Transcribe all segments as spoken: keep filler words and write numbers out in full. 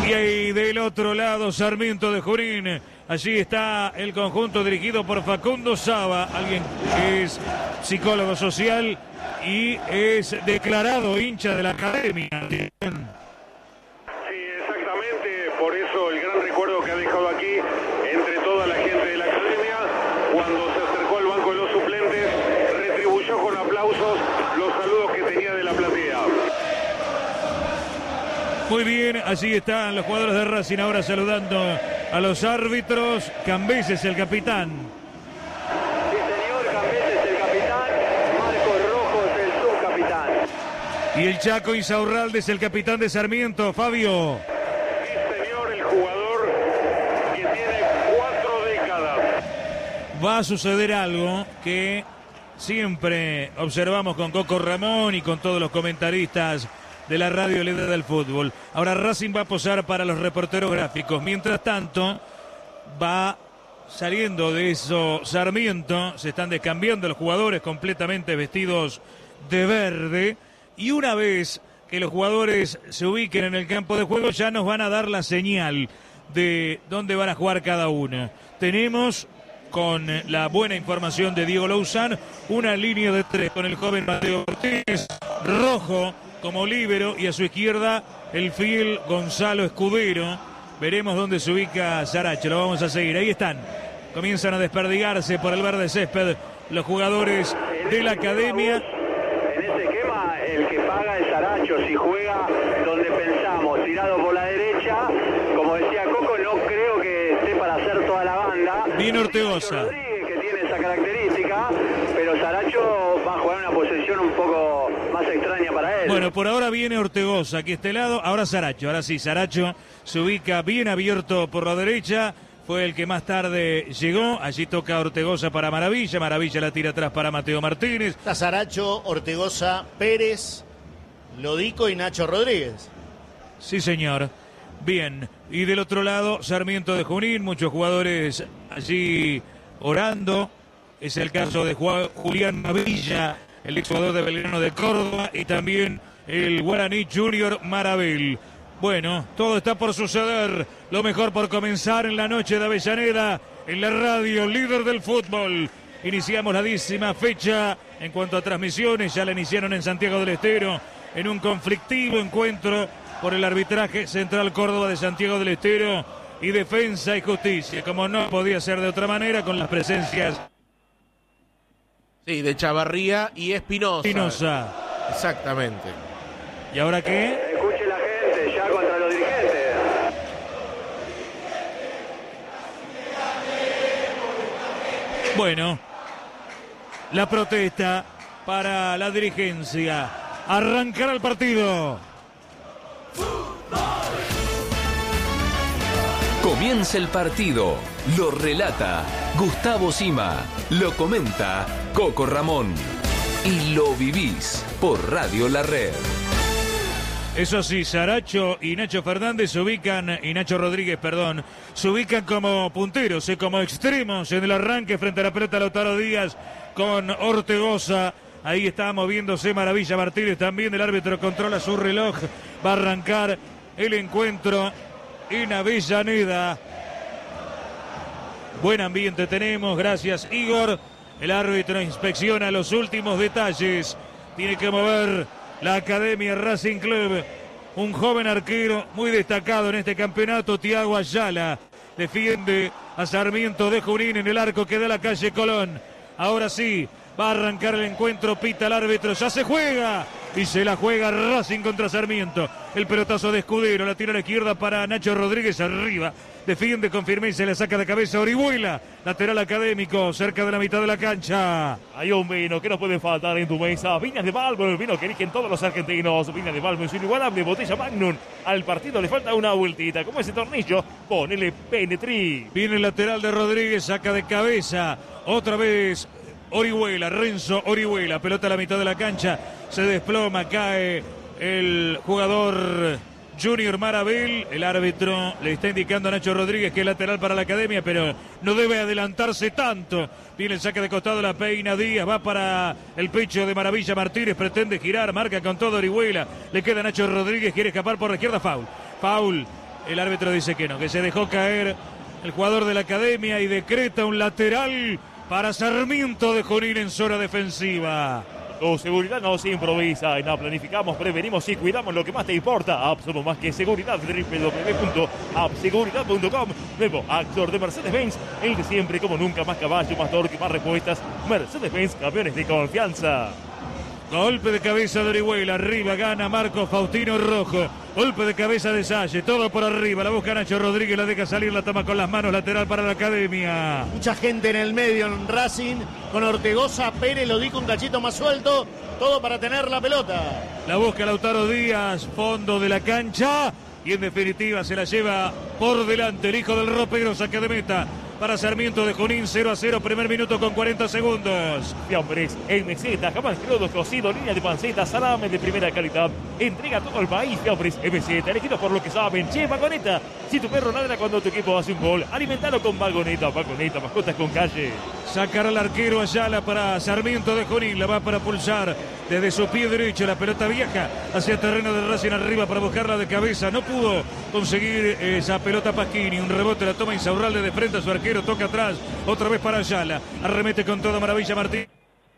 Y ahí del otro lado, Sarmiento de Junín. Allí está el conjunto dirigido por Facundo Saba, alguien que es psicólogo social y es declarado hincha de la academia. Sí, exactamente, por eso el gran recuerdo que ha dejado aquí entre toda la gente de la academia, cuando se acercó al banco de los suplentes, retribuyó con aplausos los saludos que tenía de la platea. Muy bien, allí están los jugadores de Racing ahora saludando a los árbitros. Cambés es el capitán. Sí, señor, Cambés es el capitán, Marcos Rojo es el subcapitán. Y el Chaco Insaurralde es el capitán de Sarmiento, Fabio. Sí, señor, el jugador que tiene cuatro décadas. Va a suceder algo que siempre observamos con Coco Ramón y con todos los comentaristas de la radio líder del fútbol. Ahora Racing va a posar para los reporteros gráficos. Mientras tanto, va saliendo de eso Sarmiento. Se están descambiando los jugadores completamente vestidos de verde. Y una vez que los jugadores se ubiquen en el campo de juego, ya nos van a dar la señal de dónde van a jugar cada uno. Tenemos, con la buena información de Diego Louzán, una línea de tres con el joven Mateo Ortiz, Rojo como líbero, y a su izquierda el fiel Gonzalo Escudero. Veremos dónde se ubica Saracho, lo vamos a seguir. Ahí están, comienzan a desperdigarse por el verde césped los jugadores de la academia. En ese esquema, el que paga es Saracho. Si juega donde pensamos, tirado por la derecha, como decía Coco, no creo que esté para hacer toda la banda. Bien Ortegoza, Rodríguez, que tiene esa característica, pero Saracho va a jugar una posición un poco más extraña para él. bueno, por ahora viene Ortegoza aquí a este lado, ahora Saracho, ahora sí, Saracho se ubica bien abierto por la derecha, fue el que más tarde llegó, allí toca Ortegoza para Maravilla, Maravilla la tira atrás para Mateo Martínez. Está Saracho, Ortegoza, Pérez, Lodico y Nacho Rodríguez. Sí, señor. Bien, y del otro lado, Sarmiento de Junín, muchos jugadores allí orando. Es el caso de Julián Mavilla, el exjugador de Belgrano de Córdoba, y también el Guaraní Junior Marabel. Bueno, todo está por suceder. Lo mejor por comenzar en la noche de Avellaneda, en la radio líder del fútbol. Iniciamos la décima fecha en cuanto a transmisiones. Ya la iniciaron en Santiago del Estero, en un conflictivo encuentro por el arbitraje Central Córdoba de Santiago del Estero y Defensa y Justicia, como no podía ser de otra manera, con las presencias sí, de Chavarría y Espinosa. Espinosa. Exactamente. ¿Y ahora qué? Escuche la gente ya contra los dirigentes. Bueno, la protesta para la dirigencia. Arrancará el partido. Comienza el partido. Lo relata Gustavo Sima. Lo comenta Coco Ramón. Y lo vivís por Radio La Red. Eso sí, Saracho y Nacho Fernández se ubican, y Nacho Rodríguez, perdón, se ubican como punteros, eh, como extremos en el arranque frente a la pelota Lautaro Díaz con Ortegoza. Ahí está moviéndose Maravilla Martínez, también el árbitro controla su reloj. Va a arrancar el encuentro en Avellaneda. Buen ambiente tenemos, gracias Igor. El árbitro inspecciona los últimos detalles. Tiene que mover la Academia Racing Club. Un joven arquero muy destacado en este campeonato, Tiago Ayala. Defiende a Sarmiento de Junín en el arco que da la calle Colón. Ahora sí, va a arrancar el encuentro, pita el árbitro, ya se juega. Y se la juega Racing contra Sarmiento. El pelotazo de Escudero, la tira a la izquierda para Nacho Rodríguez, arriba. Defiende con firmeza y le saca de cabeza Orihuela. Lateral académico, cerca de la mitad de la cancha. Hay un vino que no puede faltar en tu mesa. Viñas de Balbo, el vino que eligen todos los argentinos. Viñas de Balbo es inigualable, botella Magnum. Al partido le falta una vueltita. Como ese tornillo, ponele Penetri. Viene el lateral de Rodríguez, saca de cabeza. Otra vez Orihuela, Renzo Orihuela. Pelota a la mitad de la cancha. Se desploma, cae el jugador Junior Marabel. El árbitro le está indicando a Nacho Rodríguez que es lateral para la Academia, pero no debe adelantarse tanto. Viene el saque de costado, la peina Díaz, va para el pecho de Maravilla Martínez, pretende girar, marca con todo Orihuela. Le queda Nacho Rodríguez, quiere escapar por la izquierda, foul. Foul El árbitro dice que no, que se dejó caer el jugador de la academia y decreta un lateral para Sarmiento de Junín en zona defensiva. Tu seguridad no se improvisa, no planificamos, prevenimos y cuidamos lo que más te importa. App somos más que seguridad. w w w punto app seguridad punto com. Nuevo Actor de Mercedes-Benz, el de siempre, como nunca, más caballo, más torque, más respuestas. Mercedes-Benz, campeones de confianza. Golpe de cabeza de Orihuela, arriba gana Marco Faustino Rojo. Golpe de cabeza de Salle, todo por arriba, la busca Nacho Rodríguez, la deja salir, la toma con las manos, lateral para la academia. Mucha gente en el medio en Racing, con Ortegoza, Pérez, lo dijo un cachito más suelto, todo para tener la pelota. La busca Lautaro Díaz, fondo de la cancha, y en definitiva se la lleva por delante el hijo del ropero, saque de meta para Sarmiento de Junín, cero a cero, primer minuto con cuarenta segundos. Fiambres, M Z, jamás crudo, cocido, línea de panceta, salame de primera calidad. Entrega a todo el país, Fiambres, M Z, elegido por lo que saben. Che, Vagoneta, si tu perro ladra cuando tu equipo hace un gol, alimentalo con Vagoneta, Vagoneta, mascotas con calle. Sacará al arquero Ayala para Sarmiento de Junín, la va para pulsar desde su pie derecho, la pelota viaja hacia el terreno de Racing arriba para buscarla de cabeza, no pudo conseguir esa pelota Pasquini, un rebote, la toma Insaurralde de frente a su arquero, toca atrás, otra vez para Ayala, arremete con toda maravilla Martín.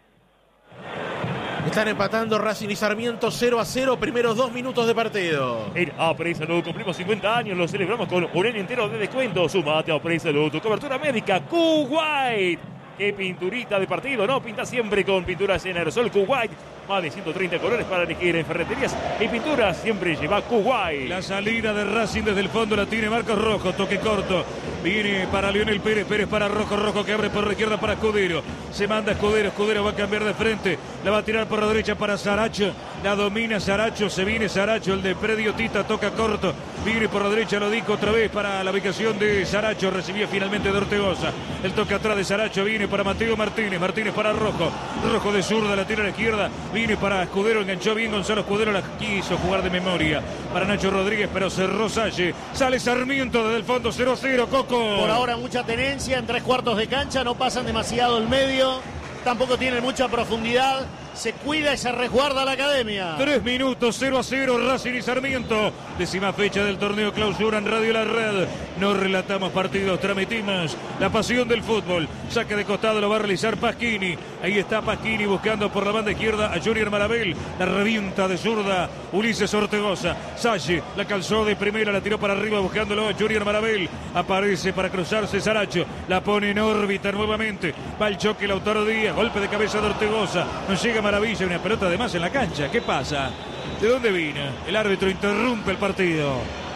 Están empatando Racing y Sarmiento cero a cero, primeros dos minutos de partido. En Apre Salud cumplimos cincuenta años, lo celebramos con un año entero de descuento. Sumate a Apre Salud, tu cobertura médica Kuwait. Qué pinturita de partido, ¿no? Pinta siempre con pinturas en aerosol Kuwait. Más de ciento treinta colores para elegir en ferreterías y pinturas. Siempre lleva Kuwait. La salida de Racing desde el fondo la tiene Marcos Rojo. Toque corto. Viene para Lionel Pérez. Pérez para Rojo. Rojo que abre por la izquierda para Escudero. Se manda Escudero. Escudero va a cambiar de frente. La va a tirar por la derecha para Saracho. La domina Saracho. Se viene Saracho. El de Predio Tita toca corto. Viene por la derecha. Lo dijo otra vez para la ubicación de Saracho. Recibía finalmente de Ortegoza. El toque atrás de Saracho. Viene para Mateo Martínez. Martínez para Rojo. Rojo de zurda. La tira a la izquierda. Viene para Escudero, enganchó bien Gonzalo Escudero, la quiso jugar de memoria para Nacho Rodríguez, pero cerró Salle. Sale Sarmiento desde el fondo, cero a cero, Coco. Por ahora mucha tenencia en tres cuartos de cancha, no pasan demasiado el medio, tampoco tienen mucha profundidad. Se cuida y se resguarda la academia. Tres minutos, cero a cero, Racing y Sarmiento. Décima fecha del torneo Clausura en Radio La Red. No relatamos partidos, transmitimos la pasión del fútbol. Saque de costado lo va a realizar Pasquini. Ahí está Pasquini buscando por la banda izquierda a Junior Marabel. La revienta de zurda Ulises Ortegoza. Salle la calzó de primera, la tiró para arriba buscándolo a Junior Marabel. Aparece para cruzarse Saracho. La pone en órbita nuevamente. Va el choque Lautaro Díaz. Golpe de cabeza de Ortegoza. No llega Maravilla, una pelota de más en la cancha. ¿Qué pasa? ¿De dónde vino? El árbitro interrumpe el partido.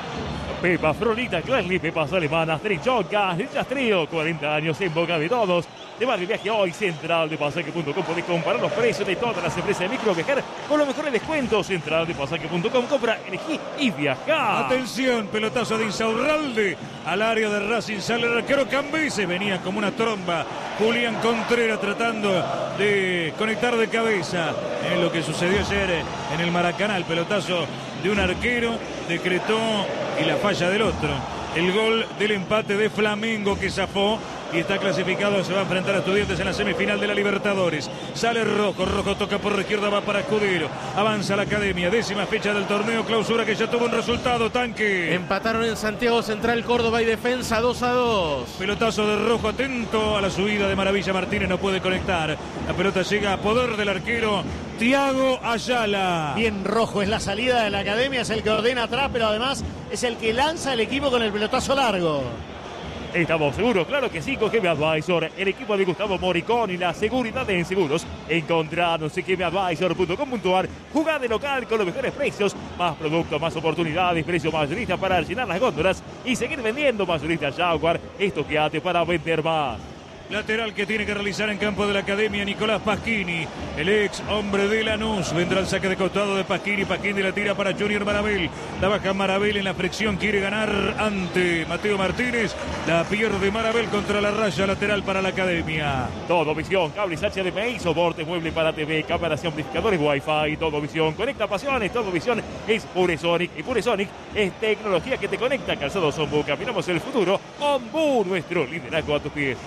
Pepa Fronita, Clasly, pepas alemanas, Trinchonca, Ninjas Trío, cuarenta años en boca de todos. Te va de viaje hoy, central de pasaje punto com. Podés comparar los precios de todas las empresas de micro viajar con los mejores descuentos. Central de pasaje punto com. Compra, elegí y viajá. Atención, pelotazo de Insaurralde al área de Racing. Sale el arquero Cambises. Venía como una tromba Julián Contreras tratando de conectar de cabeza en lo que sucedió ayer en el Maracaná. El pelotazo de un arquero decretó y la falla del otro. El gol del empate de Flamengo que zafó y está clasificado, se va a enfrentar a Estudiantes en la semifinal de la Libertadores. Sale Rojo, Rojo toca por la izquierda, va para Escudero. Avanza la academia, décima fecha del torneo Clausura que ya tuvo un resultado, Tanque. Empataron en Santiago Central, Córdoba y Defensa dos a dos. Pelotazo de Rojo, atento a la subida de Maravilla Martínez, no puede conectar. La pelota llega a poder del arquero Thiago Ayala. Bien Rojo, es la salida de la academia, es el que ordena atrás, pero además es el que lanza el equipo con el pelotazo largo. Estamos seguros, claro que sí, con G M Advisor, el equipo de Gustavo Moricón y la seguridad en seguros. Encontranos en G M Advisor punto com punto a r. Jugá de local con los mejores precios, más productos, más oportunidades, precio mayorista para llenar las góndolas y seguir vendiendo. Mayorista Jaguar, esto quédate para vender más. Lateral que tiene que realizar en campo de la academia Nicolás Pasquini, el ex hombre de Lanús. Vendrá el saque de costado de Pasquini. Pasquini la tira para Junior Marabel. La baja Marabel en la fricción. Quiere ganar ante Mateo Martínez. La pierde Marabel contra la raya lateral para la academia. Todo Visión, cables H D M I, soporte mueble para T V, cámaras y amplificadores Wi-Fi. Todo Visión, conecta pasiones. Todo Visión es Puresonic. Y Puresonic es tecnología que te conecta. Calzados Ombu, caminamos el futuro. Ombu, nuestro liderazgo a tus pies. Toma la pelota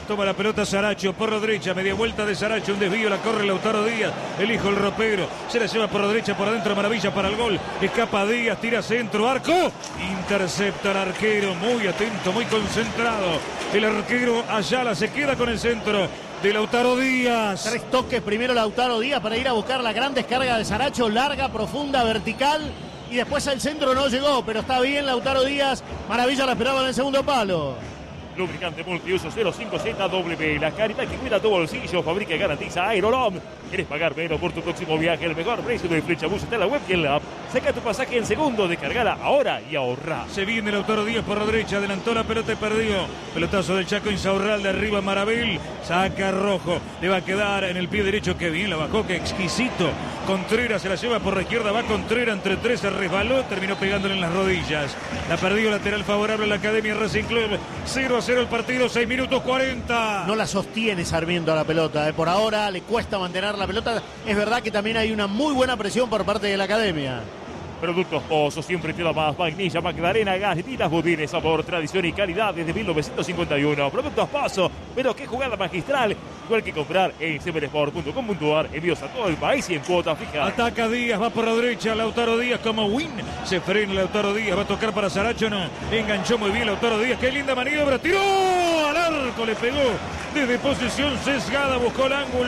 pelota Saracho por la derecha, media vuelta de Saracho, un desvío, la corre Lautaro Díaz, el hijo el ropero, se la lleva por la derecha, por adentro, maravilla para el gol, escapa Díaz, tira centro, arco, intercepta al arquero, muy atento, muy concentrado, el arquero Ayala se queda con el centro de Lautaro Díaz. Tres toques, primero Lautaro Díaz para ir a buscar la gran descarga de Saracho, larga, profunda, vertical, y después el centro no llegó, pero está bien Lautaro Díaz, maravilla la esperaba en el segundo palo. Lubricante multiuso cero cinco Z W, la calidad que cuida tu bolsillo, fabrica y garantiza Aerolom. ¿Quieres pagar menos por tu próximo viaje? El mejor precio de Flechabús está en la web y en la app. Saca tu pasaje en segundo, descargala ahora y ahorra. Se viene Lautaro Díaz por la derecha, adelantó la pelota y perdió. Pelotazo del Chaco Insaurralde, arriba Marabel, saca Rojo, le va a quedar en el pie derecho, que bien la bajó, que exquisito. Contreras se la lleva por la izquierda, va Contreras entre tres, se resbaló, terminó pegándole en las rodillas. La perdió, lateral favorable a la Academia Racing Club. cero a cero el partido, seis minutos cuarenta. No la sostiene Sarmiento a la pelota, eh. por ahora le cuesta mantener la pelota. Es verdad que también hay una muy buena presión por parte de la Academia. Productos Pozo, siempre te da más. Vainilla, Magdalena, galletitas, budines, sabor, tradición y calidad desde mil novecientos cincuenta y uno. Productos Pozo, pero qué jugada magistral. Igual que comprar en semersport punto com punto ar. Envíos a todo el país y en cuota fija. Ataca Díaz, va por la derecha, Lautaro Díaz como win. Se frena Lautaro Díaz, va a tocar para Saracho, no. Enganchó muy bien Lautaro Díaz, qué linda maniobra. Tiró al arco, le pegó desde posición sesgada, buscó el ángulo.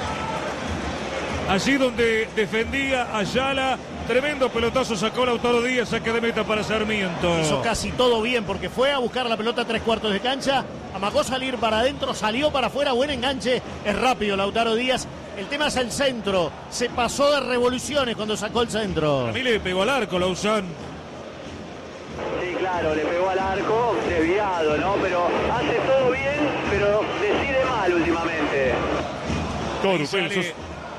Allí donde defendía Ayala. Tremendo pelotazo sacó Lautaro Díaz, saque de meta para Sarmiento. Hizo casi todo bien porque fue a buscar la pelota a tres cuartos de cancha, amagó salir para adentro, salió para afuera, buen enganche, es rápido Lautaro Díaz. El tema es el centro, se pasó de revoluciones cuando sacó el centro. A mí le pegó al arco Lauzán. Sí, claro, le pegó al arco, desviado, ¿no? Pero hace todo bien, pero decide mal últimamente. Corupel,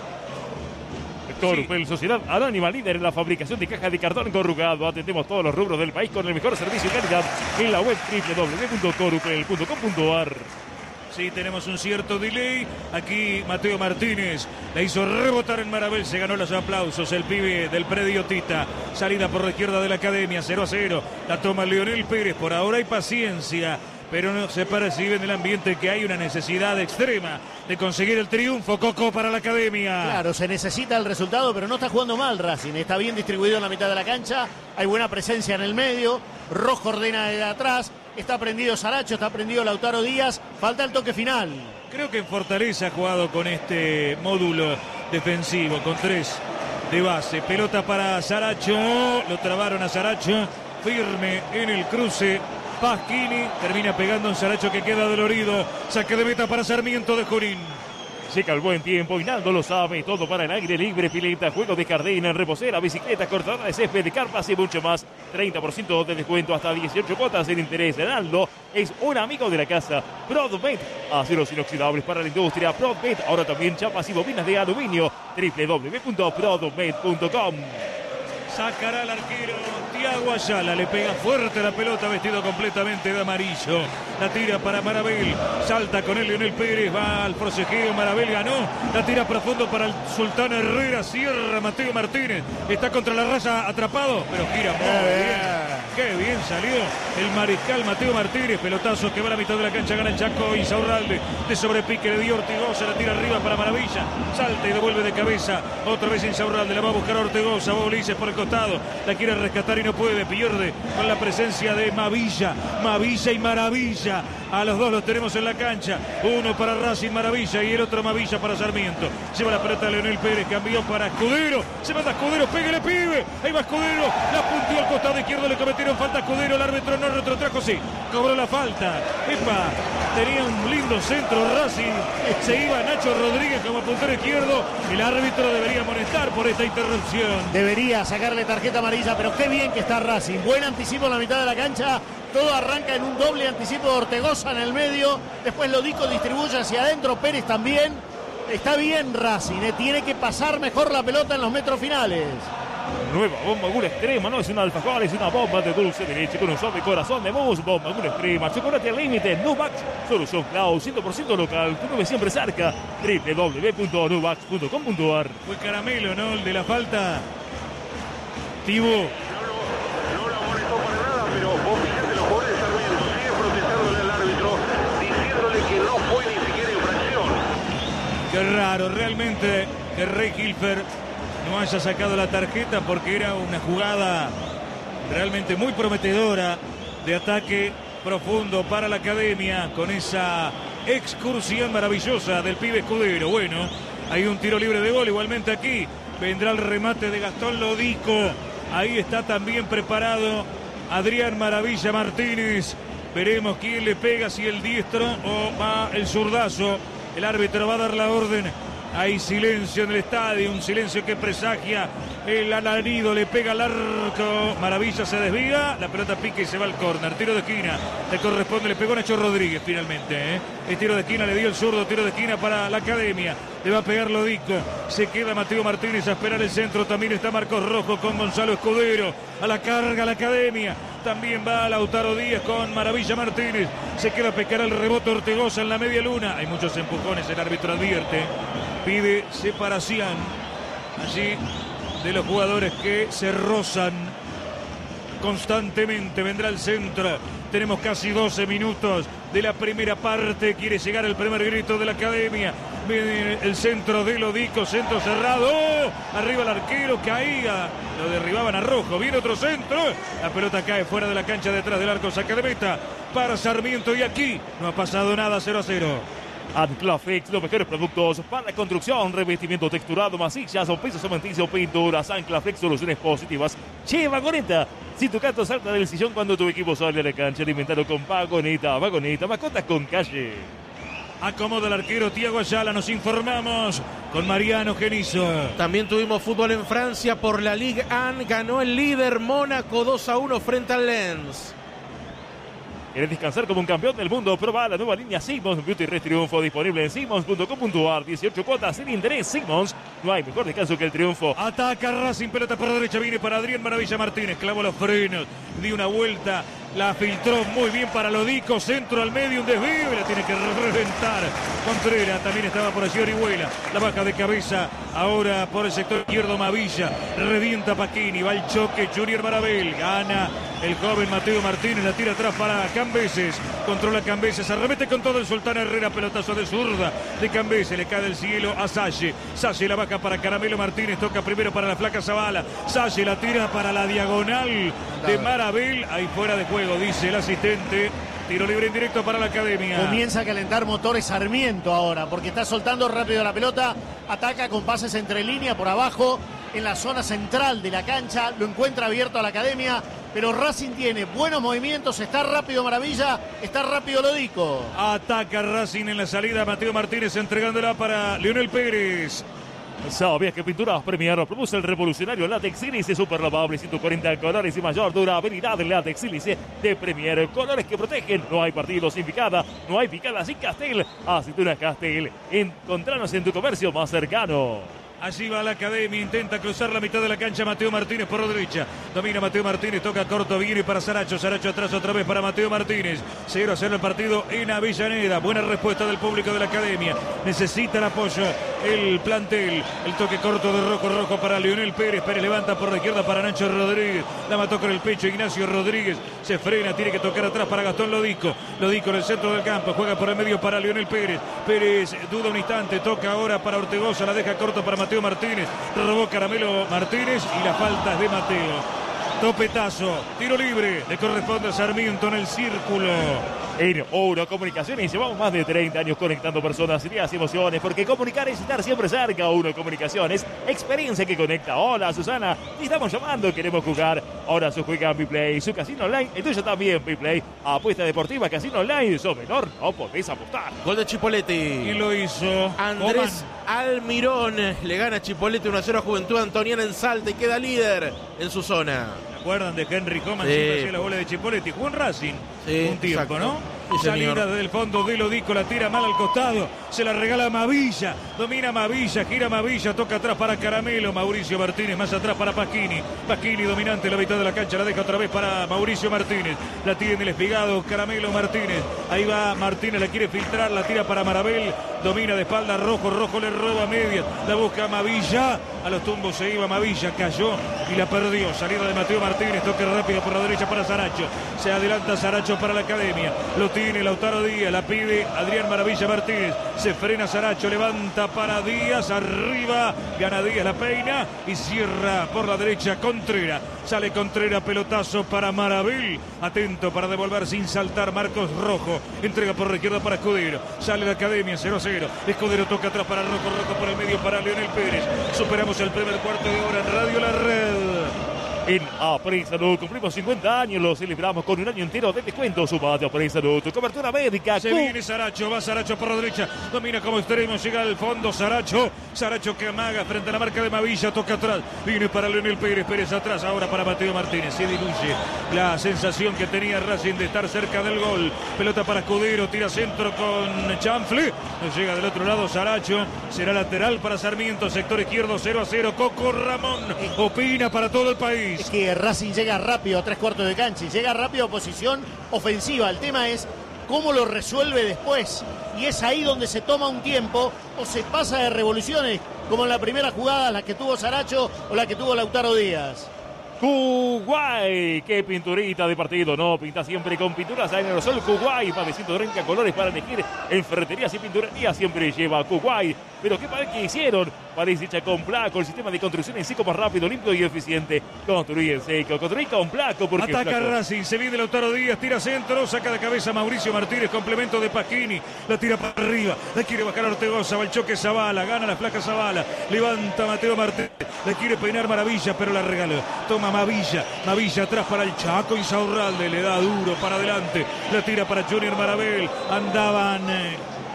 Corupel, Sociedad Anónima, líder en la fabricación de cajas de cartón corrugado. Atendemos todos los rubros del país con el mejor servicio y calidad en la web doble u doble u doble u punto corupel punto com punto ar. Sí, tenemos un cierto delay. Aquí Mateo Martínez la hizo rebotar en Marabel. Se ganó los aplausos el pibe del predio Tita. Salida por la izquierda de la Academia, cero a cero. La toma Leonel Pérez. Por ahora hay paciencia, pero no se percibe en el ambiente que hay una necesidad extrema de conseguir el triunfo, Coco, para la Academia. Claro, se necesita el resultado, pero no está jugando mal Racing. Está bien distribuido en la mitad de la cancha. Hay buena presencia en el medio. Rojo ordena de atrás. Está prendido Saracho, está prendido Lautaro Díaz. Falta el toque final. Creo que en Fortaleza ha jugado con este módulo defensivo, con tres de base. Pelota para Saracho. Lo trabaron a Saracho. Firme en el cruce. Pasquini termina pegando un Saracho que queda dolorido. Saque de meta para Sarmiento de Junín. Llega el buen tiempo y Naldo lo sabe. Todo para el aire libre, pileta, juego de jardín, reposera, bicicleta, cortadora de césped, de carpas y mucho más. treinta por ciento de descuento, hasta dieciocho cuotas en interés. Naldo es un amigo de la casa. Prodmet, aceros inoxidables para la industria. Prodmet, ahora también chapas y bobinas de aluminio. doble u doble u doble u punto prodmet punto com. Sacará el arquero Thiago Ayala, le pega fuerte la pelota, vestido completamente de amarillo. La tira para Marabel, salta con él Leonel Pérez, va al forcejeo, Marabel ganó. La tira profundo para el Sultán Herrera, cierra Mateo Martínez. Está contra la raya atrapado, pero gira muy bien. Qué bien salió el mariscal Mateo Martínez. Pelotazo que va a la mitad de la cancha, gana el Chaco Insaurralde. De sobrepique le dio Ortigosa, la tira arriba para Maravilla. Salta y devuelve de cabeza. Otra vez Insaurralde, la va a buscar a Ortigosa. Va Ulises por el costado, la quiere rescatar y no puede. Pierde con la presencia de Mavilla. Mavilla y Maravilla. A los dos los tenemos en la cancha. Uno para Racing, Maravilla, y el otro Mavilla para Sarmiento. Lleva la pelota Leonel Pérez, cambió para Escudero. Se manda Escudero, pégale pibe. Ahí va Escudero, la puntió al costado izquierdo, le cometieron falta a Escudero. El árbitro no retrotrajo, sí, cobró la falta. Epa, tenía un lindo centro Racing. Se iba Nacho Rodríguez como puntero izquierdo. El árbitro debería amonestar por esta interrupción. Debería sacarle tarjeta amarilla, pero qué bien que está Racing. Buen anticipo en la mitad de la cancha. Todo arranca en un doble anticipo de Ortegoza en el medio. Después Lodico distribuye hacia adentro. Pérez también. Está bien Racing. ¿eh? Tiene que pasar mejor la pelota en los metros finales. Nueva bomba Gula Extrema, no es una alfajor, es una bomba de dulce de leche con un suave corazón de mousse. Bomba Gula Extrema, chocolate al límite, Nubax, solución cloud, cien por ciento local, tu nube siempre cerca. doble u doble u doble u punto nubax punto com punto ar. Fue caramelo, ¿no? El de la falta. Tibo. Pero vos fíjate, los jugadores de Sarmiento siguen protestándole al árbitro, diciéndole que no fue ni raro realmente que Rey Hilfer no haya sacado la tarjeta, porque era una jugada realmente muy prometedora de ataque profundo para la academia, con esa excursión maravillosa del pibe Escudero. Bueno, hay un tiro libre de gol igualmente aquí. Vendrá el remate de Gastón Lodico. Ahí está también preparado Adrián Maravilla Martínez. Veremos quién le pega, si el diestro o va el zurdazo. El árbitro va a dar la orden. Hay silencio en el estadio, un silencio que presagia el alarido, le pega al arco. Maravilla se desvía, la pelota pica y se va al córner. Tiro de esquina, le corresponde, le pegó Nacho Rodríguez finalmente. ¿eh? El tiro de esquina le dio el zurdo, tiro de esquina para la academia. Le va a pegar Lodico, se queda Mateo Martínez a esperar el centro. También está Marcos Rojo con Gonzalo Escudero. A la carga la academia. También va Lautaro Díaz con Maravilla Martínez. Se queda a pescar el rebote Ortegoza en la media luna. Hay muchos empujones, el árbitro advierte. Pide separación allí de los jugadores que se rozan constantemente. Vendrá el centro. Tenemos casi doce minutos de la primera parte. Quiere llegar el primer grito de la academia. Viene el centro de Lodico, centro cerrado. ¡Oh! Arriba el arquero, caía. Lo derribaban a Rojo. Viene otro centro. La pelota cae fuera de la cancha, detrás del arco. Saca de meta para Sarmiento. Y aquí no ha pasado nada. Cero a cero. Anclaflex, los mejores productos para la construcción, revestimiento texturado, masillas o pisos cementicios, pinturas. Anclaflex, soluciones positivas. Che, Vagoneta, si tu gato salta del sillón cuando tu equipo sale a la cancha, alimentalo con Vagoneta, Vagoneta, mascotas con calle. Acomoda el arquero Tiago Ayala, nos informamos con Mariano Genizo. También tuvimos fútbol en Francia por la Ligue uno, ganó el líder Mónaco dos a uno frente al Lens. ¿Quieres descansar como un campeón del mundo? Proba la nueva línea Simmons Beauty Rest Triunfo, disponible en simmons punto com punto a r. dieciocho cuotas sin interés. Simmons, no hay mejor descanso que el triunfo. Ataca Racing, pelota por la derecha, viene para Adrián Maravilla Martínez, clavó los frenos, dio una vuelta, la filtró muy bien para Lodico, centro al medio, un desvío y la tiene que reventar Contreras. También estaba por allí Orihuela, la baja de cabeza ahora por el sector izquierdo Mavilla, revienta Pacchini, va el choque Junior Marabel, gana el joven Mateo Martínez, la tira atrás para Cambeses, controla Cambeses, arremete con todo el Sultán Herrera, pelotazo de zurda de Cambeses, le cae del cielo a Salle, Salle la baja para Caramelo Martínez, toca primero para la flaca Zavala, Salle la tira para la diagonal de Marabel, ahí fuera de juego, dice el asistente. Tiro libre en directo para la academia. Comienza a calentar motores Sarmiento ahora, porque está soltando rápido la pelota, ataca con pases entre línea por abajo, en la zona central de la cancha, lo encuentra abierto a la academia, pero Racing tiene buenos movimientos, está rápido Maravilla, está rápido Lodico. Ataca Racing en la salida, Mateo Martínez entregándola para Leonel Pérez. ¿Sabías que Pinturas Premier produce el revolucionario látex sílice super lavable, ciento cuarenta colores y mayor durabilidad del látex sílice de Premier? Colores que protegen, no hay partido sin picada, no hay picada sin Castel. Aceitunas Castel, encontranos en tu comercio más cercano. Allí va la academia, intenta cruzar la mitad de la cancha Mateo Martínez por la derecha. Domina Mateo Martínez, toca corto, viene para Saracho. Saracho atrás otra vez para Mateo Martínez. cero a cero el partido en Avellaneda. Buena respuesta del público de la academia. Necesita el apoyo el plantel. El toque corto de Rojo, Rojo para Leonel Pérez. Pérez levanta por la izquierda para Nacho Rodríguez. La mató con el pecho Ignacio Rodríguez. Se frena, tiene que tocar atrás para Gastón Lodico. Lodico en el centro del campo, juega por el medio para Leonel Pérez. Pérez duda un instante, toca ahora para Ortegoza, la deja corto para Mateo Martínez, robó Caramelo Martínez y la falta es de Mateo. Topetazo, tiro libre, le corresponde a Sarmiento en el círculo. En Ouro Comunicaciones llevamos más de treinta años conectando personas, ideas y emociones, porque comunicar es estar siempre cerca. Ouro Comunicaciones, experiencia que conecta. Hola Susana, te estamos llamando, queremos jugar. Ahora su juega en Biplay, su casino online, el tuyo también Biplay. Apuesta deportiva, casino online, sos menor, no podés apostar. Gol de Chipolletti. Y lo hizo Andrés Almirón, le gana a Chipolletti uno a cero a Juventud Antoniana en Salta y queda líder en su zona. ¿Se acuerdan de Henry Coman? Sí. Siempre hacía la bola de Chipolletti. Jugó en Racing Sí, un tiempo, exacto. ¿no? Sí, Salida señor. desde el fondo de Lodico, la tira mal al costado, se la regala Mavilla, domina Mavilla, gira Mavilla, toca atrás para Caramelo, Mauricio Martínez, más atrás para Pacchini, Pacchini dominante en la mitad de la cancha, la deja otra vez para Mauricio Martínez, la tiene el espigado Caramelo Martínez, ahí va Martínez, la quiere filtrar, la tira para Marabel, domina de espalda Rojo, Rojo le roba media, la busca Mavilla, a los tumbos se iba Mavilla, cayó y la perdió. Salida de Mateo Martínez, toque rápido por la derecha para Saracho, se adelanta Saracho para la Academia, lo tiene Lautaro Díaz, la pide Adrián Maravilla Martínez, se frena Saracho, levanta para Díaz, arriba, gana Díaz, la peina y cierra por la derecha Contreras, sale Contreras, pelotazo para Maraví, atento para devolver sin saltar Marcos Rojo, entrega por la izquierda para Escudero, sale la Academia cero a cero, Escudero toca atrás para Rojo, Rojo por el medio para Leonel Pérez, superamos el primer cuarto de hora en Radio La Red. En Apre Salud cumplimos cincuenta años, lo celebramos con un año entero de descuento. Sumate a Apre Salud, cobertura médica. Se viene Saracho, va Saracho por la derecha, domina como extremo, llega al fondo Saracho, Saracho que amaga frente a la marca de Mavilla, toca atrás, viene para Leonel Pérez, Pérez atrás, ahora para Mateo Martínez, se diluye la sensación que tenía Racing de estar cerca del gol, pelota para Escudero, tira centro con Chanfle, llega del otro lado Saracho, será lateral para Sarmiento, sector izquierdo cero a cero, Coco Ramón opina para todo el país. Es que Racing llega rápido a tres cuartos de cancha y llega rápido a posición ofensiva. El tema es cómo lo resuelve después. Y es ahí donde se toma un tiempo o se pasa de revoluciones, como en la primera jugada, la que tuvo Saracho o la que tuvo Lautaro Díaz. Kuwait, qué pinturita de partido, ¿no? Pinta siempre con pinturas en aerosol. Kuwait, más de ciento treinta colores para elegir en ferreterías y pinturerías, siempre lleva Kuwait. Pero qué parece que hicieron, parece hecha con Placo, el sistema de construcción en seco más rápido, limpio y eficiente. Construir en seco, construir con Placo. Porque ataca Placo. Racing, se viene Lautaro Díaz, tira centro, saca de cabeza Mauricio Martínez, complemento de Pasquini, la tira para arriba, la quiere bajar Ortegoza, va el choque Zavala, gana la flaca Zavala, levanta Mateo Martínez, la quiere peinar Maravilla, pero la regaló, toma Mavilla, Mavilla atrás para el Chaco Insaurralde, le da duro para adelante, la tira para Junior Marabel, andaban eh,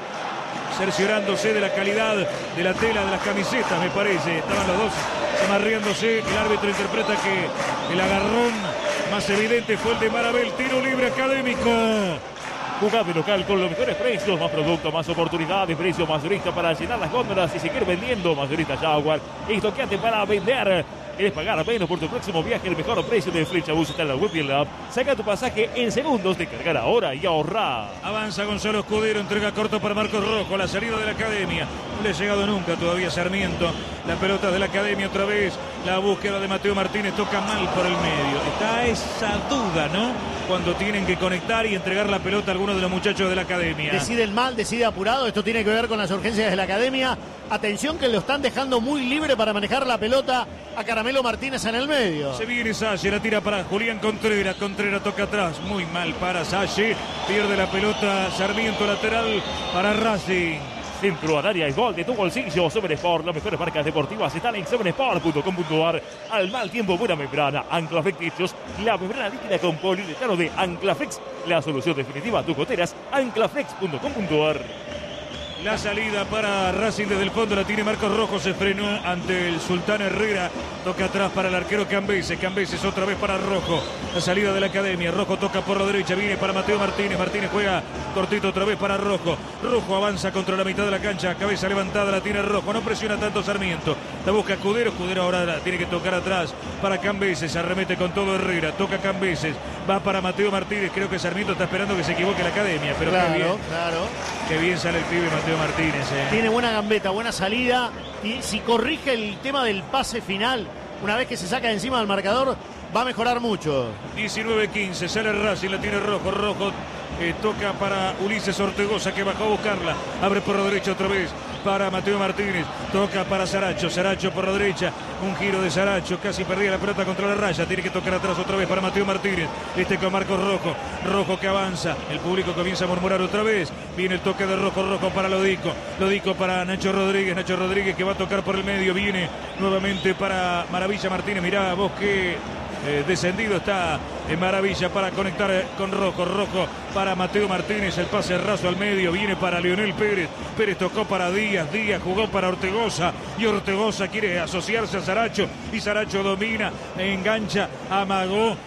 cerciorándose de la calidad de la tela de las camisetas, me parece, estaban los dos amarreándose, el árbitro interpreta que el agarrón más evidente fue el de Marabel, tiro libre Académico. Jugad de local con los mejores precios, más productos, más oportunidades, precio mayorista para llenar las góndolas y seguir vendiendo. Mayorista Jaguar, estoqueate para vender. ¿Quieres pagar menos por tu próximo viaje? El mejor precio de Flechabús está en la web y en la app. Saca tu pasaje en segundos, de cargar ahora y ahorra. Avanza Gonzalo Escudero, entrega corto para Marcos Rojo, la salida de la Academia. No le ha llegado nunca todavía Sarmiento. La pelota de la Academia otra vez. La búsqueda de Mateo Martínez, toca mal por el medio. Está esa duda, ¿no? Cuando tienen que conectar y entregar la pelota a algunos de los muchachos de la Academia. Decide mal, decide apurado. Esto tiene que ver con las urgencias de la Academia. Atención que lo están dejando muy libre para manejar la pelota a Caramelo Martínez en el medio. Se viene Salle, la tira para Julián Contreras. Contreras toca atrás, muy mal para Salle. Pierde la pelota Sarmiento, lateral para Racing. Centro al área y gol de tu bolsillo. Seven Sport, las mejores marcas deportivas están en seven sport punto com punto a r. Al mal tiempo, buena membrana. Anclaflex Techos, la membrana líquida con poliuretano de Anclaflex. La solución definitiva a tus goteras. Anclaflex punto com punto a r. La salida para Racing desde el fondo la tiene Marcos Rojo, se frenó ante el Sultán Herrera, toca atrás para el arquero Cambeses, Cambeses otra vez para Rojo, la salida de la Academia, Rojo toca por la derecha, viene para Mateo Martínez, Martínez juega cortito otra vez para Rojo, Rojo avanza contra la mitad de la cancha, cabeza levantada la tiene Rojo, no presiona tanto Sarmiento, la busca Escudero, Escudero ahora tiene que tocar atrás para Cambeses, arremete con todo Herrera, toca Cambeses, va para Mateo Martínez, creo que Sarmiento está esperando que se equivoque la Academia, pero claro, qué bien, claro. Qué bien sale el pibe Mateo Martínez. Eh. Tiene buena gambeta, buena salida. Y si corrige el tema del pase final, una vez que se saca de encima del marcador, va a mejorar mucho. diecinueve quince, sale Racing, la tiene Rojo, Rojo eh, toca para Ulises Ortegoza que bajó a buscarla, abre por la derecha otra vez para Mateo Martínez, toca para Saracho, Saracho por la derecha, un giro de Saracho, casi perdía la pelota contra la raya, tiene que tocar atrás otra vez para Mateo Martínez, este con Marcos Rojo, Rojo que avanza, el público comienza a murmurar otra vez, viene el toque de Rojo, Rojo para Lodico, Lodico para Nacho Rodríguez, Nacho Rodríguez que va a tocar por el medio, viene nuevamente para Maravilla Martínez, mirá vos que eh, descendido está en Maravilla para conectar con Rojo, Rojo para Mateo Martínez, el pase raso al medio, viene para Leonel Pérez, Pérez tocó para Díaz, Díaz jugó para Ortegoza y Ortegoza quiere asociarse a Saracho y Saracho domina, engancha, amagó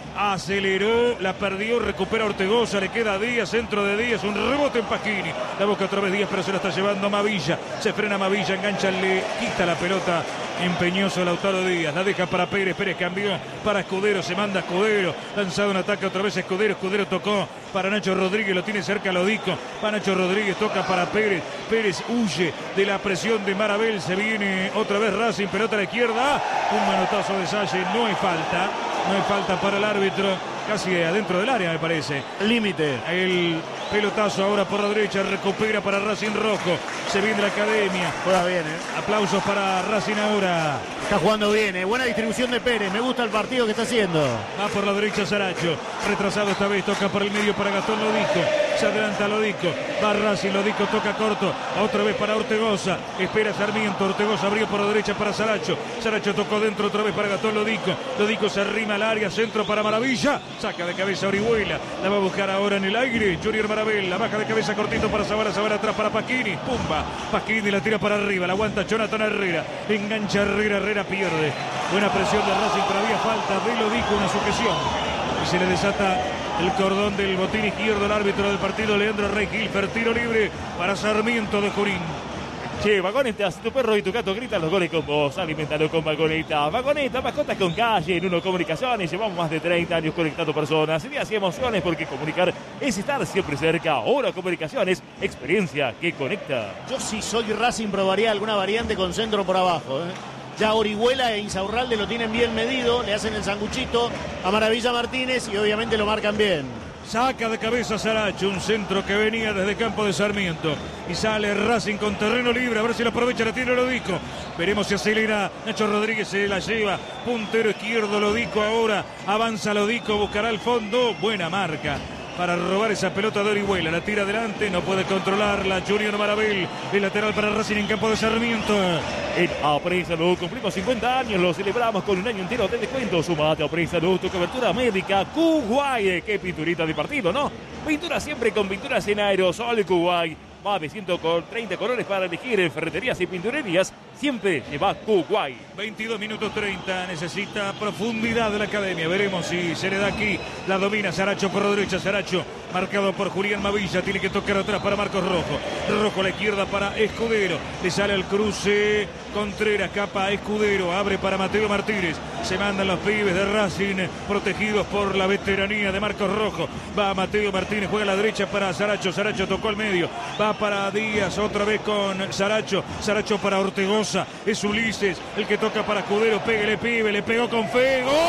aceleró, la perdió, recupera Ortegoza, le queda Díaz, centro de Díaz, un rebote en Pasquini, la busca otra vez Díaz, pero se la está llevando Mavilla, se frena Mavilla, engancha, le quita la pelota empeñoso Lautaro Díaz, la deja para Pérez, Pérez cambió para Escudero, se manda Escudero, lanzado un ataque otra vez Escudero, Escudero tocó para Nacho Rodríguez, lo tiene cerca Lodico, va Nacho Rodríguez, toca para Pérez, Pérez huye de la presión de Marabel, se viene otra vez Racing, pelota a la izquierda, un manotazo de Salle, no hay falta, no hay falta para el árbitro, casi adentro del área me parece. Límite. El pelotazo ahora por la derecha, recupera para Racing Rojo, se viene la academia. Juega bien, ¿eh? Aplausos para Racing ahora. Está jugando bien, ¿eh? Buena distribución de Pérez, me gusta el partido que está haciendo. Va por la derecha Saracho, retrasado esta vez, toca por el medio para Gastón Lodico, se adelanta Lodico, va Racing, Lodico toca corto, otra vez para Ortegoza, espera Sarmiento, Ortegoza abrió por la derecha para Saracho, Saracho tocó dentro otra vez para Gastón Lodico, Lodico se arrima al área, centro para Maravilla, saca de cabeza Orihuela, la va a buscar ahora en el aire, Junior Marabel, la baja de cabeza cortito para Zabala, Zabala atrás para Pasquini, pumba, Pasquini la tira para arriba, la aguanta Jonathan Herrera, engancha Herrera, Herrera pierde, buena presión de Racing, pero había falta de Lodico, una sujeción, y se le desata el cordón del botín izquierdo al árbitro del partido, Leandro Rey Gilfer, tiro libre para Sarmiento de Junín. Che, Vagoneta, si tu perro y tu gato gritan los goles con vos, alimentalo con Vagoneta. Vagoneta, mascotas con calle, en Uno Comunicaciones, llevamos más de treinta años conectando personas, ideas y emociones, porque comunicar es estar siempre cerca. Uno Comunicaciones, experiencia que conecta. Yo si soy Racing probaría alguna variante con centro por abajo, ¿eh? Ya Orihuela e Insaurralde lo tienen bien medido, le hacen el sanguchito a Maravilla Martínez y obviamente lo marcan bien. Saca de cabeza Saracho, un centro que venía desde campo de Sarmiento. Y sale Racing con terreno libre, a ver si lo aprovecha, la tiene Lodico. Veremos si acelera, Nacho Rodríguez se la lleva. Puntero izquierdo Lodico ahora, avanza Lodico, buscará el fondo, buena marca para robar esa pelota de Orihuela, la tira adelante, no puede controlarla Junior Marabel, el lateral para Racing en campo de Sarmiento. En Apre Salud cumplimos cincuenta años, lo celebramos con un año entero de descuento. Sumate a Apre Salud, tu cobertura médica Kuwait. Qué pinturita de partido, ¿no? Pintura siempre con pinturas en aerosol Kuwait. Más de ciento treinta colores para elegir en ferreterías y pinturerías. Siempre lleva Kuwait. veintidós minutos treinta. Necesita profundidad de la academia. Veremos si se le da aquí. La domina Saracho por la derecha. Saracho marcado por Julián Mavilla. Tiene que tocar atrás para Marcos Rojo. Rojo a la izquierda para Escudero. Le sale al cruce Contreras. Capa a Escudero. Abre para Mateo Martínez. Se mandan los pibes de Racing. Protegidos por la veteranía de Marcos Rojo. Va Mateo Martínez. Juega a la derecha para Saracho. Saracho tocó al medio. Va para Díaz. Otra vez con Saracho. Saracho para Ortegoza. Es Ulises el que toca para Escudero. Péguele, pibe, le pegó con fe. ¡Gol!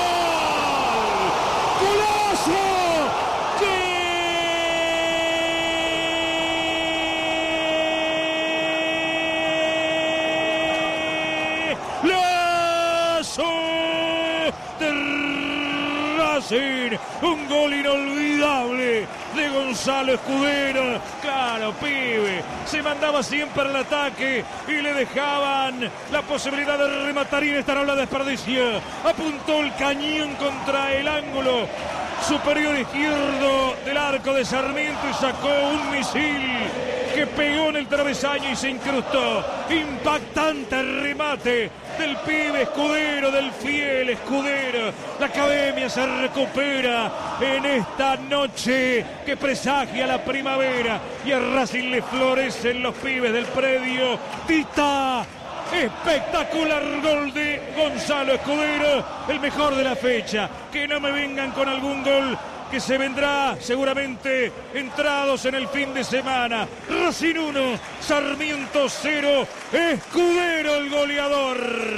¡Golazo! ¡Lazo de Racing! Un gol inolvidable de Gonzalo Escudero. Claro, pibe, se mandaba siempre al ataque y le dejaban la posibilidad de rematar y en esta no la desperdició. Apuntó el cañón contra el ángulo superior izquierdo del arco de Sarmiento y sacó un misil que pegó en el travesaño y se incrustó. Impactante remate del pibe Escudero, del fiel Escudero. La academia se recupera en esta noche que presagia la primavera y a Racing le florecen los pibes del predio. Tita, espectacular gol de Gonzalo Escudero, el mejor de la fecha. Que no me vengan con algún gol que se vendrá seguramente entrados en el fin de semana. Racing uno, Sarmiento cero, Escudero el goleador.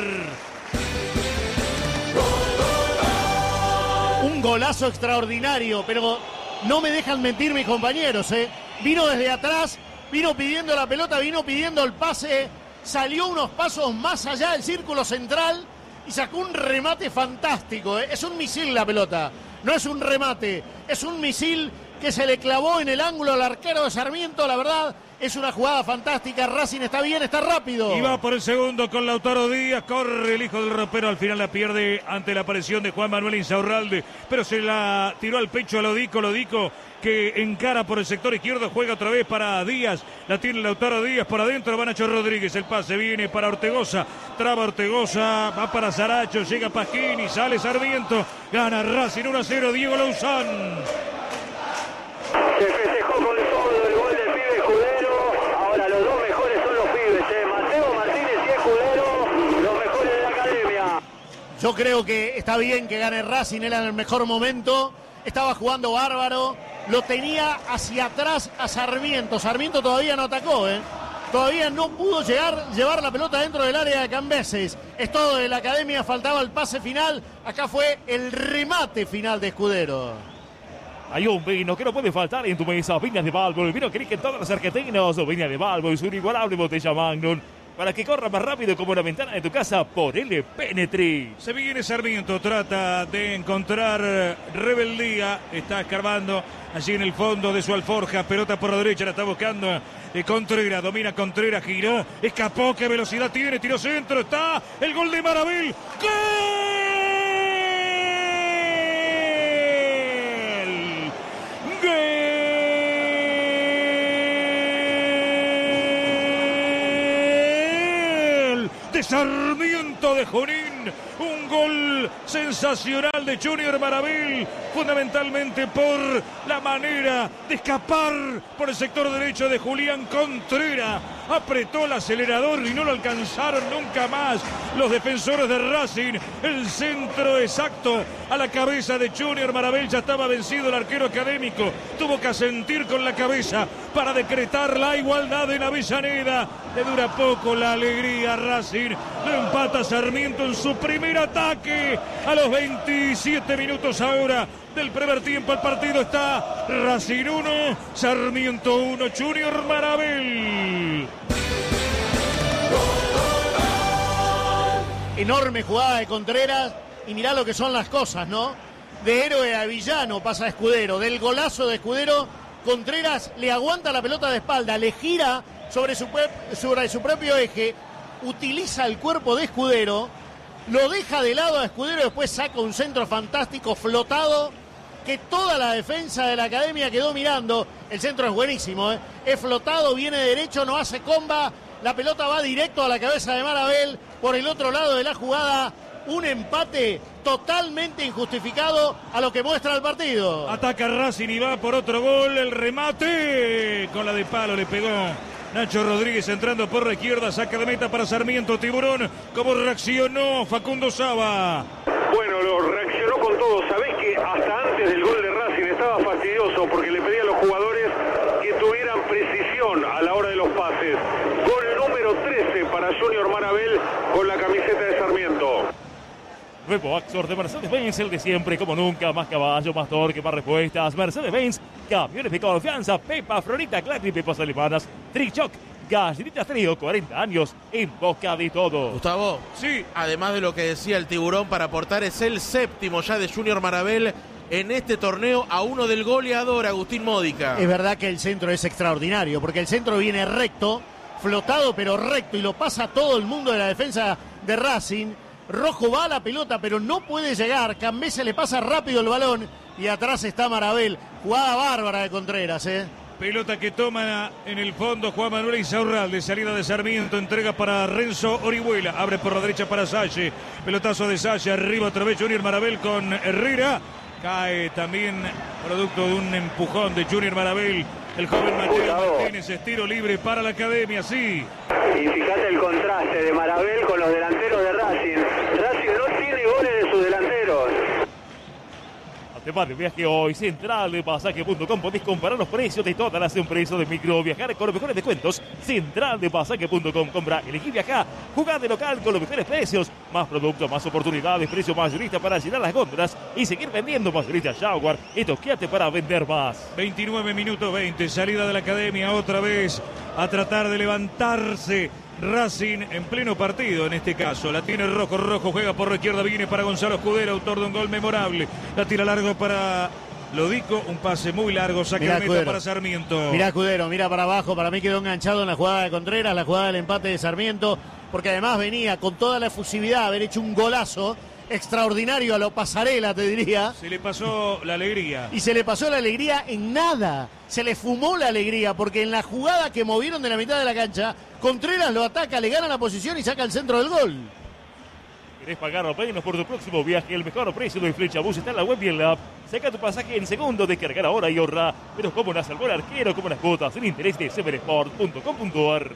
Un golazo extraordinario, pero no me dejan mentir mis compañeros, ¿eh? Vino desde atrás, vino pidiendo la pelota, vino pidiendo el pase, salió unos pasos más allá del círculo central y sacó un remate fantástico, ¿eh? Es un misil la pelota. No es un remate, es un misil que se le clavó en el ángulo al arquero de Sarmiento. La verdad Es una jugada fantástica. Racing está bien, está rápido. Y va por el segundo con Lautaro Díaz. Corre el hijo del ropero. Al final la pierde ante la aparición de Juan Manuel Insaurralde. Pero se la tiró al pecho a Lodico. Lodico que encara por el sector izquierdo. Juega otra vez para Díaz. La tiene Lautaro Díaz por adentro. Va Nacho Rodríguez. El pase viene para Ortegoza. Traba Ortegoza. Va para Saracho. Llega Pasquini. Sale Sarmiento. Gana Racing uno a cero. Diego Lauzán. Se festejó con todo el gol del pibe Escudero. Ahora los dos mejores son los pibes, ¿eh? Mateo Martínez y Escudero, los mejores de la academia. Yo creo que está bien que gane Racing, era en el mejor momento. Estaba jugando bárbaro. Lo tenía hacia atrás a Sarmiento. Sarmiento todavía no atacó, ¿eh? Todavía no pudo llegar, llevar la pelota dentro del área de Cambeses. Es todo de la academia, faltaba el pase final. Acá fue el remate final de Escudero. Hay un vino que no puede faltar en tu mesa. Viñas de Balbo, el vino que eligen todos los argentinos. Viñas de Balbo y su inigualable botella Magnum. Para que corra más rápido como la ventana de tu casa por el Penetri. Se viene Sarmiento, trata de encontrar rebeldía. Está escarbando allí en el fondo de su alforja. Pelota por la derecha, la está buscando de Contreras. Domina Contreras, giró, escapó. ¿Qué velocidad tiene? Tiró centro, está el gol de Maravil. ¡Gol! De Sarmiento de Junín, un gol sensacional de Junior Maravil, fundamentalmente por la manera de escapar por el sector derecho de Julián Contreras. Apretó el acelerador y no lo alcanzaron nunca más los defensores de Racing. El centro exacto a la cabeza de Junior Maravil. Ya estaba vencido el arquero académico. Tuvo que asentir con la cabeza para decretar la igualdad en Avellaneda. Le dura poco la alegría a Racing. Lo empata Sarmiento en su primer ataque. A los veintisiete minutos ahora del primer tiempo el partido está Racing uno, Sarmiento uno, Junior Maravil. Enorme jugada de Contreras y mirá lo que son las cosas, ¿no? De héroe a villano pasa Escudero. Del golazo de Escudero, Contreras le aguanta la pelota de espalda, le gira sobre su, sobre su propio eje, utiliza el cuerpo de Escudero, lo deja de lado a Escudero, después saca un centro fantástico flotado que toda la defensa de la academia quedó mirando. El centro es buenísimo, ¿eh? Es flotado, viene derecho, no hace comba, la pelota va directo a la cabeza de Maravil. Por el otro lado de la jugada, un empate totalmente injustificado a lo que muestra el partido. Ataca Racing y va por otro gol, el remate con la de palo le pegó Nacho Rodríguez entrando por la izquierda, saca de meta para Sarmiento. Tiburón, ¿cómo reaccionó Facundo Saba? Bueno, lo reaccionó con todo. Sabés que hasta antes del gol de Racing estaba fastidioso porque le pedía a los jugadores que tuvieran precisión a la hora de los pases. Gol número trece para Junior Maravil con la camiseta de Sarmiento. Nuevo Axor de Mercedes-Benz, el de siempre, como nunca, más caballo, más torque, más respuestas. Mercedes-Benz, camiones de confianza, Pepa, Florita, Clary y Pepas alemanas, Trick Shock, Galletitas Trío, cuarenta años, en boca de todo. Gustavo, sí, además de lo que decía el Tiburón para aportar, es el séptimo ya de Junior Maravil en este torneo a uno del goleador Agustín Módica. Es verdad que el centro es extraordinario, porque el centro viene recto, flotado pero recto, y lo pasa todo el mundo de la defensa de Racing. Rojo va a la pelota, pero no puede llegar. Cambese le pasa rápido el balón y atrás está Maravil. Jugada bárbara de Contreras, ¿eh? Pelota que toma en el fondo Juan Manuel Insaurralde. Salida de Sarmiento, entrega para Renzo Orihuela. Abre por la derecha para Salle. Pelotazo de Salle, arriba otra vez Junior Maravil con Herrera. Cae también producto de un empujón de Junior Maravil. El joven Mateo Martínez, es tiro libre para la academia, sí. Y fíjate el contraste de Maravil con los delanteros de Racing. Racing no tiene goles de sus delanteros. Además de viaje hoy, central de pasaje punto com, podéis comparar los precios de todas las empresas de micro viajar con los mejores descuentos. central de pasaje punto com, compra, elegí viajar, jugá de local con los mejores precios, más productos, más oportunidades, precio mayorista para llenar las góndolas y seguir vendiendo. Mayorista Jaguar y toqueate para vender más. veintinueve minutos veinte, salida de la academia otra vez a tratar de levantarse. Racing en pleno partido en este caso. La tiene Rojo, Rojo juega por la izquierda, viene para Gonzalo Escudero, autor de un gol memorable. La tira largo para Lodico, un pase muy largo, saque de meta para Sarmiento. Mirá Escudero, mira para abajo, para mí quedó enganchado en la jugada de Contreras, la jugada del empate de Sarmiento, porque además venía con toda la efusividad, haber hecho un golazo extraordinario a lo Pasarela, te diría. Se le pasó la alegría. Y se le pasó la alegría en nada. Se le fumó la alegría, porque en la jugada que movieron de la mitad de la cancha, Contreras lo ataca, le gana la posición y saca el centro del gol. ¿Querés pagar menos por tu próximo viaje? El mejor precio de Flechabús está en la web y en la app. Saca tu pasaje en segundo, descargar ahora y ahorra. Pero como nace el buen arquero, como las cuotas, el interés de seversport punto com punto a r.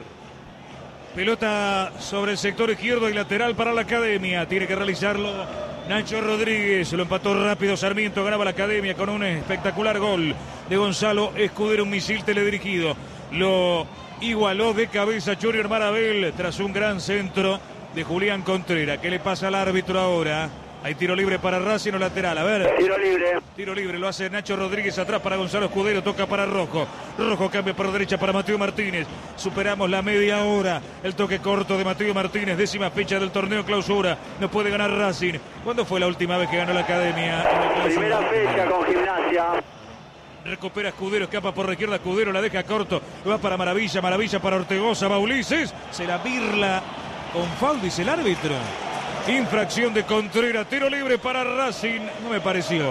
Pelota sobre el sector izquierdo y lateral para la Academia. Tiene que realizarlo Nacho Rodríguez. Lo empató rápido Sarmiento. Ganaba la Academia con un espectacular gol de Gonzalo Escudero. Un misil teledirigido. Lo igualó de cabeza Junior Marabel tras un gran centro de Julián Contreras. ¿Qué le pasa al árbitro ahora? Hay tiro libre para Racing o lateral. A ver. Tiro libre. Tiro libre. Lo hace Nacho Rodríguez atrás para Gonzalo Escudero. Toca para Rojo. Rojo cambia por derecha para Mateo Martínez. Superamos la media hora. El toque corto de Mateo Martínez. Décima fecha del torneo clausura. No puede ganar Racing. ¿Cuándo fue la última vez que ganó la Academia? La Primera fecha con Gimnasia. Recupera Escudero, escapa por la izquierda Escudero, la deja corto, va para Maravilla, Maravilla para Ortegoza, va Ulises, se la birla con foul, dice el árbitro. Infracción de Contreras, tiro libre para Racing, no me pareció.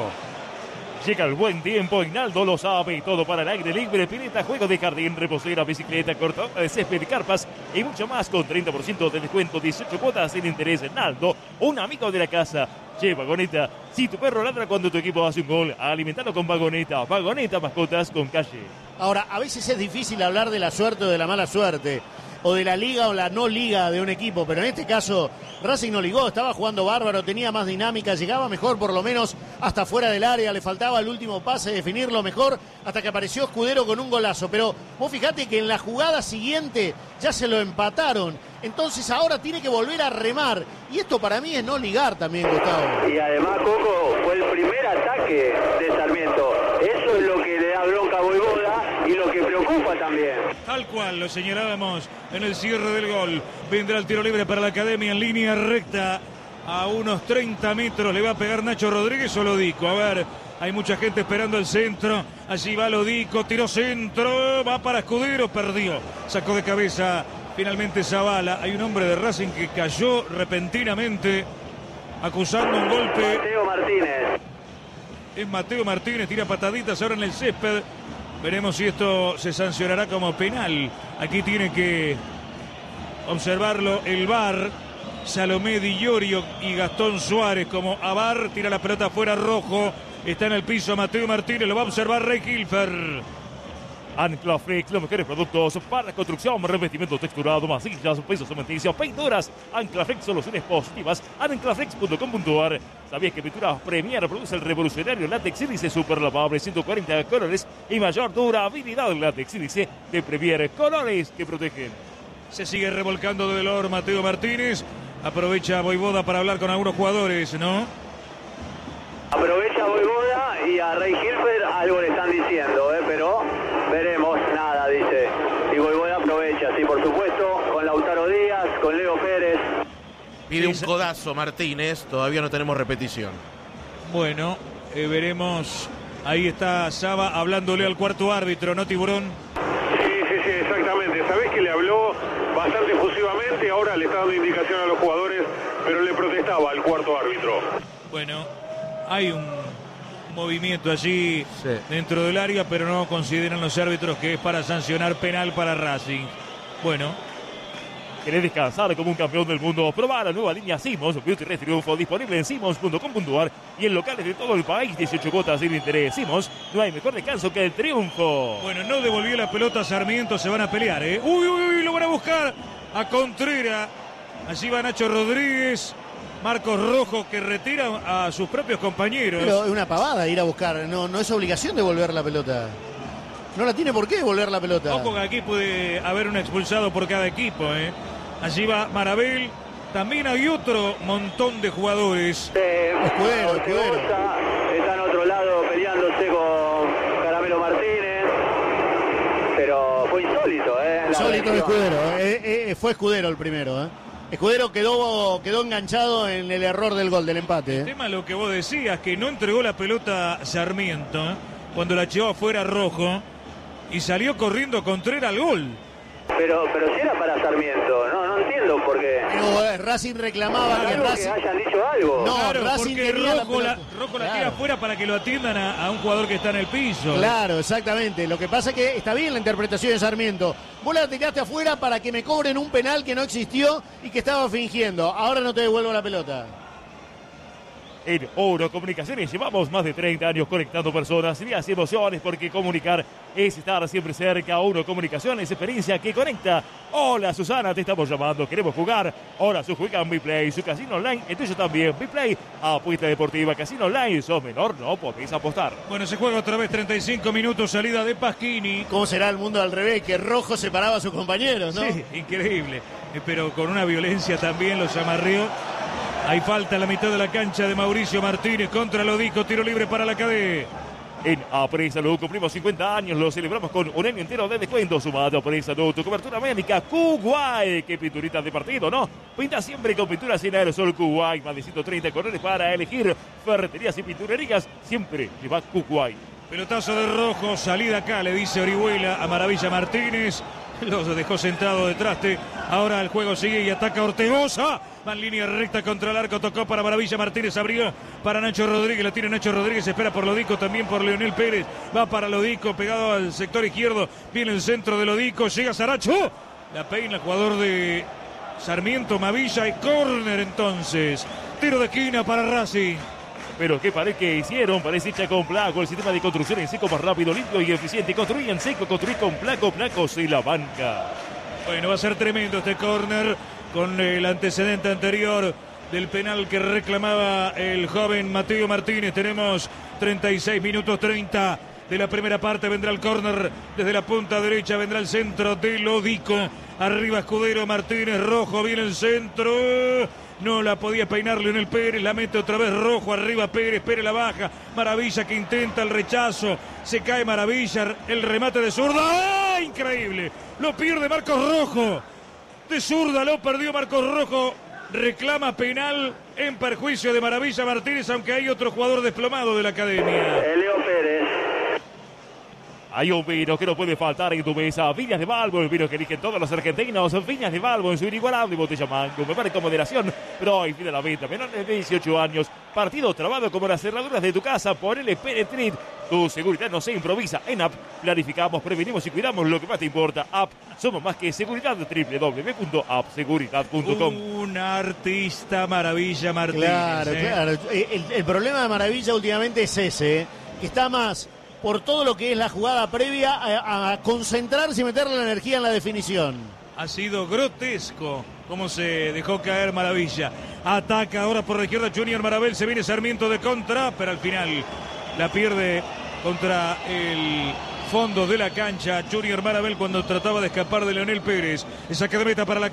Llega el buen tiempo, Hinaldo lo sabe, todo para el aire libre, pileta, juego de jardín, reposera, bicicleta, cortadora de césped, carpas y mucho más con treinta por ciento de descuento, dieciocho cuotas sin interés. Hinaldo, un amigo de la casa. Che, Vagoneta, si tu perro ladra cuando tu equipo hace un gol, alimentalo con Vagoneta. Vagoneta, mascotas con calle. Ahora, a veces es difícil hablar de la suerte o de la mala suerte, o de la liga o la no liga de un equipo, pero en este caso Racing no ligó, estaba jugando bárbaro, tenía más dinámica, llegaba mejor por lo menos hasta fuera del área, le faltaba el último pase, definirlo mejor, hasta que apareció Escudero con un golazo, pero vos fijate que en la jugada siguiente ya se lo empataron, entonces ahora tiene que volver a remar, y esto para mí es no ligar también, Gustavo. Y además, Coco, fue el primer ataque de Sarmiento, eso es lo que le da bronca a Voivoda y lo que preocupa también. Tal cual, lo señalábamos en el cierre del gol. Vendrá el tiro libre para la Academia en línea recta. A unos treinta metros le va a pegar Nacho Rodríguez o Lodico. A ver, hay mucha gente esperando el centro. Allí va Lodico, tiró centro, va para Escudero, perdió. Sacó de cabeza finalmente Zavala. Hay un hombre de Racing que cayó repentinamente acusando un golpe. Mateo Martínez. Es Mateo Martínez, tira pataditas ahora en el césped. Veremos si esto se sancionará como penal. Aquí tiene que observarlo el V A R. Salomé Di Iorio y Gastón Suárez como a V A R. Tira la pelota afuera, Rojo. Está en el piso Mateo Martínez. Lo va a observar Rey Hilfer. Anclaflex, los mejores productos para construcción, revestimiento texturado, masillas, pesos cementicios, pinturas. Anclaflex, soluciones positivas. Anclaflex punto com punto a r. ¿Sabías que Pinturas Premier produce el revolucionario látex índice super lavable, ciento cuarenta colores y mayor durabilidad? Látex índice de Premier, colores que protegen. Se sigue revolcando de dolor Mateo Martínez. Aprovecha Voivoda para hablar con algunos jugadores, ¿no? Aprovecha Voivoda y a Rey Hilfer algo le están diciendo, ¿eh? Pero veremos, nada, dice. Y Voivoda aprovecha, sí, por supuesto, con Lautaro Díaz, con Leo Pérez. Pide un codazo Martínez, todavía no tenemos repetición. Bueno, eh, veremos. Ahí está Saba hablándole al cuarto árbitro, ¿no, Tiburón? Sí, sí, sí, exactamente. Sabés que le habló bastante efusivamente, ahora le está dando indicación a los jugadores, pero le protestaba al cuarto árbitro. Bueno, hay un movimiento allí sí. dentro del área, pero no consideran los árbitros que es para sancionar penal para Racing. Bueno. ¿Querés descansar como un campeón del mundo? Probá la nueva línea Simons, Beauty Rest Triunfo, disponible en simons punto com punto a r y en locales de todo el país, dieciocho cuotas sin interés. Simons, no hay mejor descanso que el triunfo. Bueno, no devolvió la pelota a Sarmiento, se van a pelear, ¿eh? Uy, uy, uy, lo van a buscar a Contreras. Allí va Nacho Rodríguez, Marcos Rojo, que retira a sus propios compañeros. Pero es una pavada ir a buscar, no, no es obligación devolver la pelota. No la tiene por qué devolver la pelota. Ojo que aquí puede haber un expulsado por cada equipo, ¿eh? Allí va Marabel. También hay otro montón de jugadores. Eh, Escudero, Escudero. Está en otro lado peleándose con Caramelo Martínez. Pero fue insólito, ¿eh? Insólito de Escudero. Eh, eh, fue Escudero el primero, ¿eh? Escudero quedó, quedó enganchado en el error del gol, del empate. ¿eh? El tema es lo que vos decías, que no entregó la pelota Sarmiento, ¿eh? Cuando la llevó afuera Rojo y salió corriendo Contreras al gol. Pero, pero si era para Sarmiento, no, no entiendo por qué. Pero eh, Racing reclamaba que Algo Racing... que hayan dicho algo. No, Claro, Racing porque quería la Rojo la, pelota. Rojo la Claro. tira afuera para que lo atiendan a, a un jugador que está en el piso. Claro, exactamente. Lo que pasa es que está bien la interpretación de Sarmiento. Vos la tiraste afuera para que me cobren un penal que no existió y que estaba fingiendo. Ahora no te devuelvo la pelota. En Oro Comunicaciones llevamos más de treinta años conectando personas, días y emociones, porque comunicar es estar siempre cerca. Oro Comunicaciones, experiencia que conecta. Hola Susana, te estamos llamando, queremos jugar. Hola, su juega en Biplay, su casino online, el tuyo también. Biplay, apuesta deportiva, casino online, sos menor, no podéis apostar. Bueno, se juega otra vez treinta y cinco minutos, salida de Pasquini. ¿Cómo será el mundo al revés? Que Rojo separaba a sus compañeros, ¿no? Sí, increíble. Eh, Pero con una violencia también los amarrió. Hay falta en la mitad de la cancha de Mauricio Martínez contra Lodico, tiro libre para la Cadena. En Apre Salud cumplimos cincuenta años, lo celebramos con un año entero de descuento. Sumado a Apre Salud, tu cobertura médica Kuwait. Qué pinturitas de partido, ¿no? Pinta siempre con pinturas sin aerosol Kuwait. Más de ciento treinta colores para elegir. Ferreterías y pinturerías, siempre lleva Kuwait. Pelotazo de Rojo, salida acá, le dice Orihuela a Maravilla Martínez. Los dejó sentado detrás. De. Ahora el juego sigue y ataca Ortegoza. Va en línea recta contra el arco. Tocó para Maravilla Martínez. Abrió para Nacho Rodríguez. La tiene Nacho Rodríguez. Espera por Lodico. También por Leonel Pérez. Va para Lodico. Pegado al sector izquierdo. Viene el centro de Lodico. Llega Saracho. La peina el jugador de Sarmiento Mavilla. Y córner entonces. Tiro de esquina para Racing. Pero qué pared que hicieron, parece hecha con Placo, el sistema de construcción en seco más rápido, limpio y eficiente. Construir en seco, construir con Placo, Placos y la banca. Bueno, va a ser tremendo este córner con el antecedente anterior del penal que reclamaba el joven Mateo Martínez. Tenemos treinta y seis minutos treinta de la primera parte. Vendrá el córner desde la punta derecha, vendrá el centro de Lodico. Arriba Escudero, Martínez, Rojo, viene el centro. No la podía peinar Leonel Pérez, la mete otra vez Rojo, arriba Pérez, Pérez la baja, Maravilla que intenta el rechazo, se cae Maravilla, el remate de zurda, ¡ah! Increíble, lo pierde Marcos Rojo, de zurda lo perdió Marcos Rojo, reclama penal en perjuicio de Maravilla Martínez, aunque hay otro jugador desplomado de la academia. Leo Pérez. Hay un vino que no puede faltar en tu mesa. Viñas de Balbo, el vino que eligen todos los argentinos. Viñas de Balbo en su inigualable botella mango. Me vale con moderación, pero hoy fin de la venta. Menores de dieciocho años. Partido trabado como las cerraduras de tu casa. Ponele Penetrit. Tu seguridad no se improvisa. En App planificamos, prevenimos y cuidamos lo que más te importa. App, somos más que seguridad. doble u doble u doble u punto app seguridad punto com. Un artista Maravilla Martínez. Claro, ¿eh? claro. El, el problema de Maravilla últimamente es ese, ¿eh? Que está más por todo lo que es la jugada previa a, a concentrarse y meterle la energía en la definición. Ha sido grotesco cómo se dejó caer Maravilla. Ataca ahora por la izquierda Junior Marabel. Se viene Sarmiento de contra, pero al final la pierde contra el fondo de la cancha Junior Marabel cuando trataba de escapar de Leonel Pérez. Esa que de meta para la